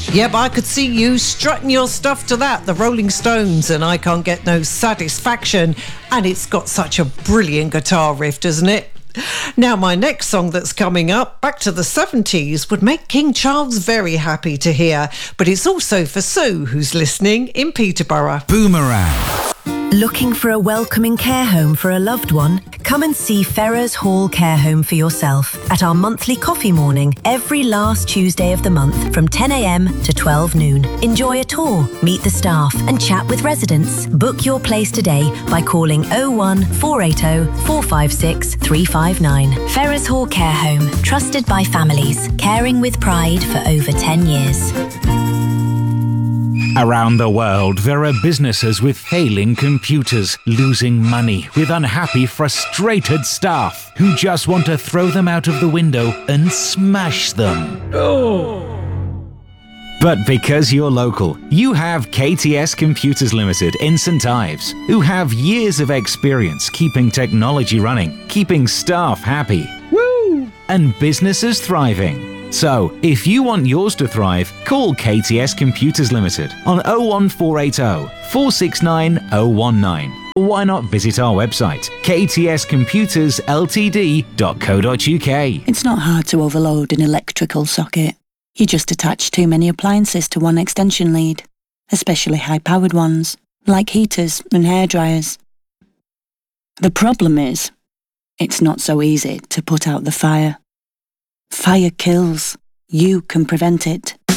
Yep, I could see you strutting your stuff to that, the Rolling Stones, and I Can't Get No Satisfaction. And it's got such a brilliant guitar riff, doesn't it? Now, my next song that's coming up, back to the 70s, would make King Charles very happy to hear. But it's also for Sue, who's listening in Peterborough. Boomerang. Looking for a welcoming care home for a loved one? Come and see Ferrers Hall Care Home for yourself at our monthly coffee morning every last Tuesday of the month from 10 a.m. to 12 noon. Enjoy a tour, meet the staff and chat with residents. Book your place today by calling 01 480 456 359. Ferrers Hall Care Home, trusted by families, caring with pride for over 10 years. Around the world, there are businesses with failing computers, losing money, with unhappy, frustrated staff who just want to throw them out of the window and smash them. But because you're local, you have KTS Computers Limited in St Ives, who have years of experience keeping technology running, keeping staff happy, and businesses thriving. So, if you want yours to thrive, call KTS Computers Limited on 01480 469 019. Or why not visit our website, ktscomputersltd.co.uk. It's not hard to overload an electrical socket. You just attach too many appliances to one extension lead, especially high-powered ones, like heaters and hairdryers. The problem is, it's not so easy to put out the fire. Fire kills. You can prevent it.